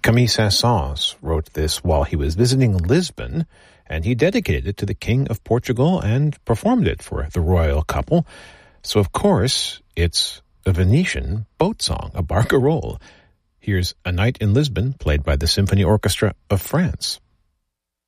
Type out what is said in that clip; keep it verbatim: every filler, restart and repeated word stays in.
Camille Saint-Saëns wrote this while he was visiting Lisbon, and he dedicated it to the King of Portugal and performed it for the royal couple. So, of course, it's a Venetian boat song, a barcarolle. Here's A Night in Lisbon, played by the Symphony Orchestra of France.